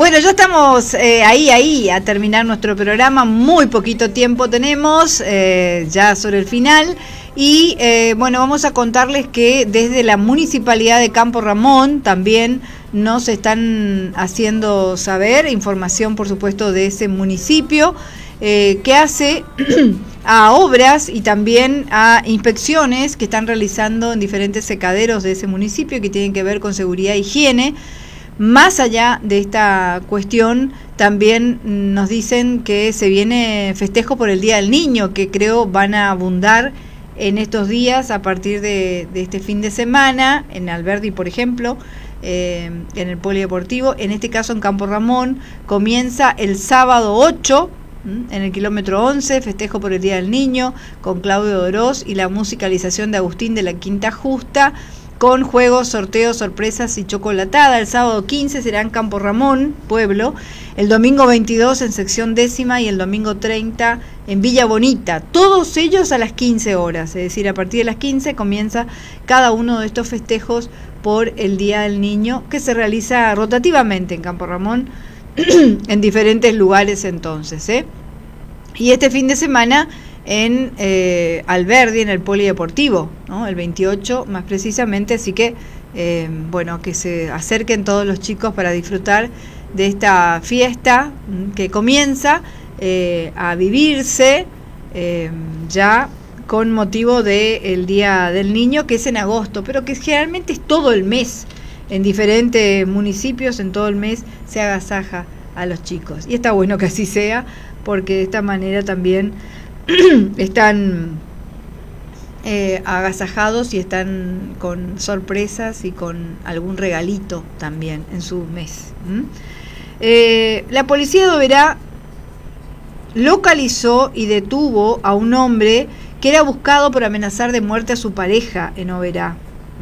Bueno, ya estamos ahí a terminar nuestro programa. Muy poquito tiempo tenemos, ya sobre el final. Y bueno, vamos a contarles que desde la Municipalidad de Campo Ramón también nos están haciendo saber información, por supuesto, de ese municipio que hace a obras y también a inspecciones que están realizando en diferentes secaderos de ese municipio que tienen que ver con seguridad e higiene. Más allá de esta cuestión, también nos dicen que se viene festejo por el Día del Niño, que creo van a abundar en estos días a partir de este fin de semana, en Alberdi, por ejemplo, en el polideportivo. En este caso, en Campo Ramón, comienza el sábado 8, en el kilómetro 11, festejo por el Día del Niño, con Claudio Dorós y la musicalización de Agustín de la Quinta Justa, con juegos, sorteos, sorpresas y chocolatada. El sábado 15 será en Campo Ramón, pueblo, el domingo 22 en sección 10ª y el domingo 30 en Villa Bonita, todos ellos a las 15 horas, es decir, a partir de las 15 comienza cada uno de estos festejos por el Día del Niño, que se realiza rotativamente en Campo Ramón, en diferentes lugares entonces, Y este fin de semana en Alberdi, en el polideportivo, ¿no? El 28 más precisamente, así que bueno, que se acerquen todos los chicos para disfrutar de esta fiesta que comienza a vivirse ya con motivo del Día del Niño, que es en agosto, pero que generalmente es todo el mes. En diferentes municipios, en todo el mes, se agasaja a los chicos. Y está bueno que así sea, porque de esta manera también están agasajados y están con sorpresas y con algún regalito también en su mes. La policía de Oberá localizó y detuvo a un hombre que era buscado por amenazar de muerte a su pareja en Oberá.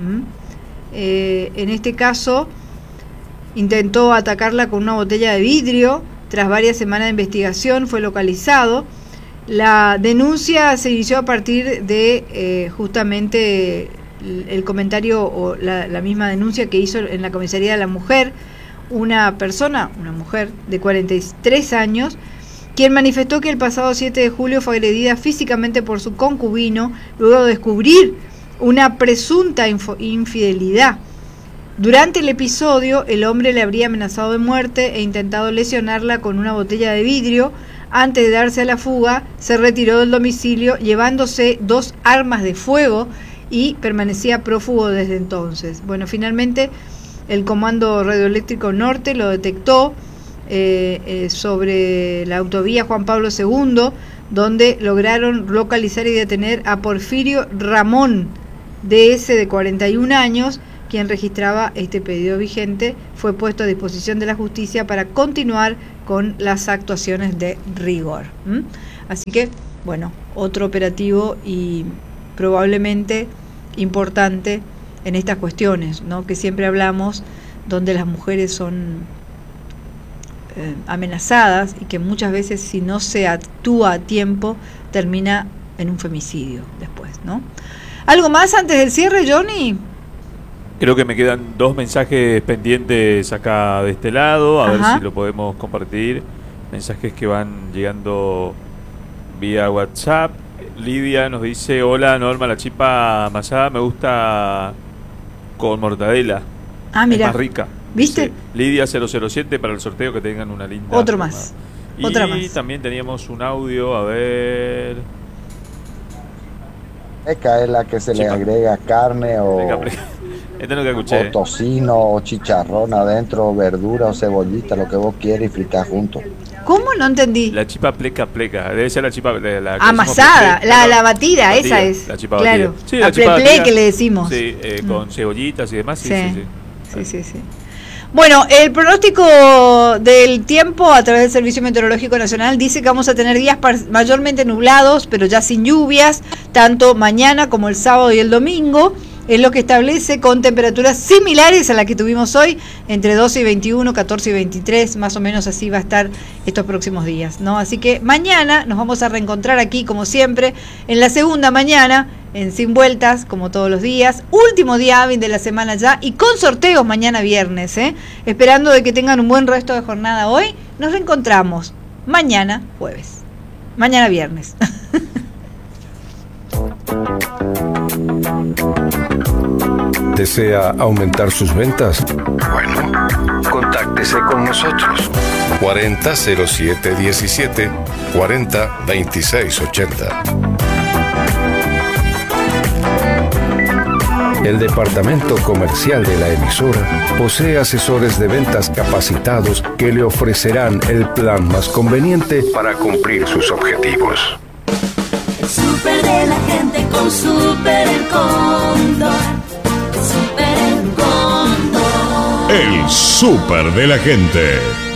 En este caso intentó atacarla con una botella de vidrio. Tras varias semanas de investigación fue localizado. La denuncia se inició a partir de justamente el comentario o la misma denuncia que hizo en la comisaría de la mujer una mujer de 43 años, quien manifestó que el pasado 7 de julio fue agredida físicamente por su concubino luego de descubrir una presunta infidelidad. Durante el episodio, el hombre le habría amenazado de muerte e intentado lesionarla con una botella de vidrio. Antes de darse a la fuga, se retiró del domicilio llevándose 2 armas de fuego y permanecía prófugo desde entonces. Bueno, finalmente el Comando Radioeléctrico Norte lo detectó sobre la autovía Juan Pablo II, donde lograron localizar y detener a Porfirio Ramón, DS de 41 años, quien registraba este pedido vigente. Fue puesto a disposición de la justicia para continuar con las actuaciones de rigor. Así que, bueno, otro operativo y probablemente importante en estas cuestiones, ¿no? Que siempre hablamos, donde las mujeres son amenazadas y que muchas veces, si no se actúa a tiempo, termina en un femicidio después, ¿no? ¿Algo más antes del cierre, Johnny? Creo que me quedan 2 mensajes pendientes acá de este lado, a ver si lo podemos compartir. Mensajes que van llegando vía WhatsApp. Lidia nos dice: hola Norma, la chipa amasada me gusta con mortadela. Mira. Es más rica. ¿Viste? Dice Lidia 007 para el sorteo, que tengan una linda. Otro más. Otra más. Y también teníamos un audio, a ver. Esta es la que se le agrega carne o... Este no que escuché. O tocino, o chicharrón adentro, verdura o cebollita, lo que vos quieras, y fritar juntos. ¿Cómo? No entendí. La chipa pleca. Debe ser la chipa... La amasada, la batida, esa es. La chipa claro. batida. Sí, la pleple que le decimos. Sí, con cebollitas y demás. Sí. Bueno, el pronóstico del tiempo a través del Servicio Meteorológico Nacional dice que vamos a tener días mayormente nublados, pero ya sin lluvias, tanto mañana como el sábado y el domingo. es lo que establece, con temperaturas similares a las que tuvimos hoy, entre 12 y 21, 14 y 23, más o menos así va a estar estos próximos días, ¿no? Así que mañana nos vamos a reencontrar aquí, como siempre, en la segunda mañana, en Sin Vueltas, como todos los días, último día hábil de la semana ya, y con sorteos mañana viernes, esperando de que tengan un buen resto de jornada hoy. Nos reencontramos mañana jueves, mañana viernes. ¿Desea aumentar sus ventas? Bueno, contáctese con nosotros. 400717 402680. El departamento comercial de la emisora posee asesores de ventas capacitados que le ofrecerán el plan más conveniente para cumplir sus objetivos. El súper de la gente con Súper El Cóndor. Súper El Cóndor. El súper de la gente.